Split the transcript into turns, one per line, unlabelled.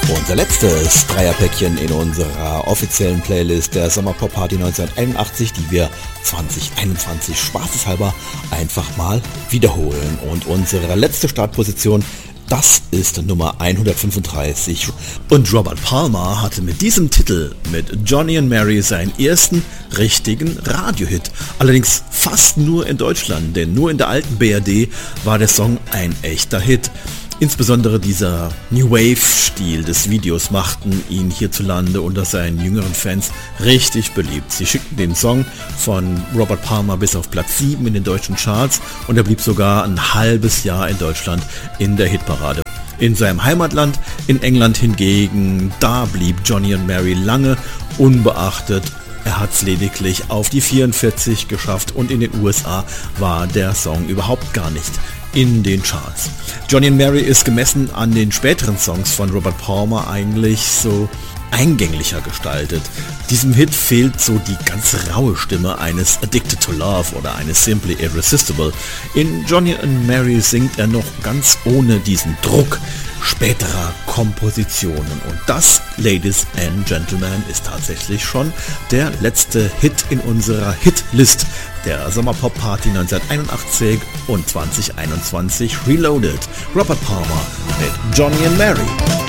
Unser letztes Dreierpäckchen in unserer offiziellen Playlist der Sommerpop-Party 1981, die wir 2021 spaßeshalber einfach mal wiederholen. Und unsere letzte Startposition, das ist Nummer 135. Und Robert Palmer hatte mit diesem Titel, mit Johnny and Mary, seinen ersten richtigen Radiohit. Allerdings fast nur in Deutschland, denn nur in der alten BRD war der Song ein echter Hit. Insbesondere dieser New Wave-Stil des Videos machten ihn hierzulande unter seinen jüngeren Fans richtig beliebt. Sie schickten den Song von Robert Palmer bis auf Platz 7 in den deutschen Charts und er blieb sogar ein halbes Jahr in Deutschland in der Hitparade. In seinem Heimatland, in England hingegen, da blieb Johnny and Mary lange unbeachtet. Er hat es lediglich auf die 44 geschafft und in den USA war der Song überhaupt gar nicht in den Charts. Johnny and Mary ist gemessen an den späteren Songs von Robert Palmer eigentlich so eingänglicher gestaltet. Diesem Hit fehlt so die ganz raue Stimme eines Addicted to Love oder eines Simply Irresistible. In Johnny and Mary singt er noch ganz ohne diesen Druck späterer Kompositionen. Und das, Ladies and Gentlemen, ist tatsächlich schon der letzte Hit in unserer Hitlist der Sommerpop-Party 1981 und 2021 Reloaded. Robert Palmer mit Johnny and Mary.